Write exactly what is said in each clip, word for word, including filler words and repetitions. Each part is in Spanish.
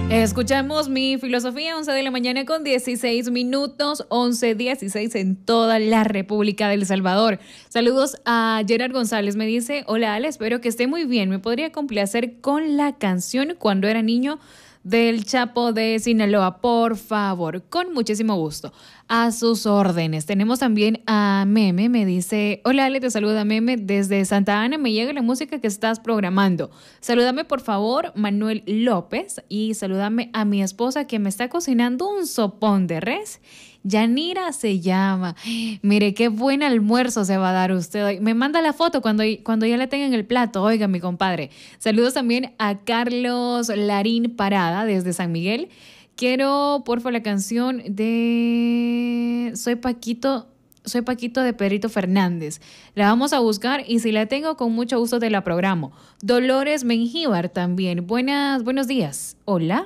Escuchamos Mi Filosofía, once de la mañana con dieciséis minutos, once dieciséis en toda la República del Salvador. Saludos a Gerard González, me dice: hola Ale, espero que esté muy bien. ¿Me podría complacer con la canción Cuando era niño del Chapo de Sinaloa, por favor? Con muchísimo gusto. A sus órdenes. Tenemos también a Meme, me dice: hola Ale, te saluda Meme desde Santa Ana, me llega la música que estás programando. Salúdame por favor Manuel López y salúdame a mi esposa que me está cocinando un sopón de res. Yanira se llama. Mire qué buen almuerzo se va a dar usted hoy. Me manda la foto cuando, cuando ya la tenga en el plato. Oiga, mi compadre. Saludos también a Carlos Larín Parada desde San Miguel. Quiero, porfa, la canción de Soy Paquito, Soy Paquito de Pedrito Fernández. La vamos a buscar y si la tengo, con mucho gusto te la programo. Dolores Mengíbar también. Buenas, buenos días. Hola.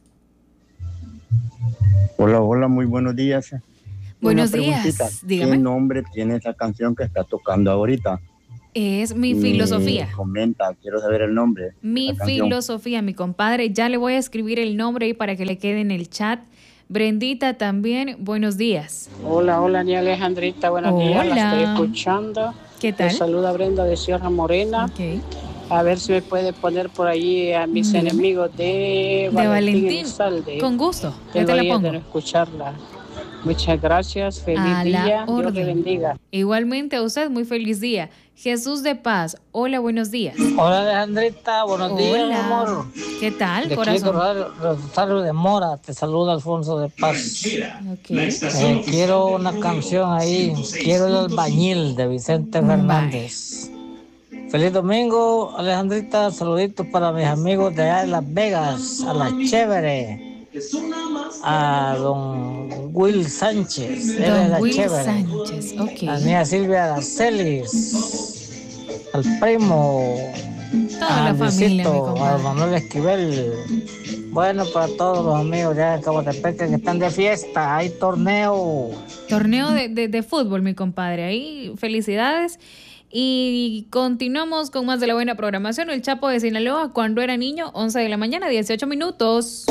Hola, hola, muy buenos días. Buenos días. Dígame. ¿Qué nombre tiene esa canción que está tocando ahorita? Es Mi Filosofía. Me comenta, quiero saber el nombre. Mi Filosofía, mi compadre. Ya le voy a escribir el nombre ahí para que le quede en el chat. Brendita también, buenos días. Hola, hola, ni Alejandrita, buenos hola. días, la estoy escuchando. ¿Qué tal? Les saluda Brenda de Sierra Morena. Okay. A ver si me puede poner por ahí a mis Bien. enemigos de, de Valentín, Valentín. Elizalde. Con gusto, yo te la pongo. De escucharla. Muchas gracias, feliz a día, Dios le bendiga. Igualmente a usted, muy feliz día. Jesús de Paz, hola, buenos días. Hola Alejandrita, buenos hola. días, mi amor. ¿Qué tal, de corazón? Rosario de Mora, te saluda Alfonso de Paz. Okay. Eh, quiero una canción ahí, quiero El Albañil de Vicente Fernández. Bye. Feliz domingo, Alejandrita, saluditos para mis amigos de allá de Las Vegas, a la Chévere. A don Will Sánchez, don él es la Will Chévere. Sánchez, okay. A mía Silvia Arcelis, al primo, toda a la familia, a Manuel Esquivel. Bueno, para todos los amigos ya de Cabotepeque que están de fiesta, hay torneo. Torneo de, de, de fútbol, mi compadre, ahí felicidades. Y continuamos con más de la buena programación. El Chapo de Sinaloa, Cuando era niño, once de la mañana, dieciocho minutos.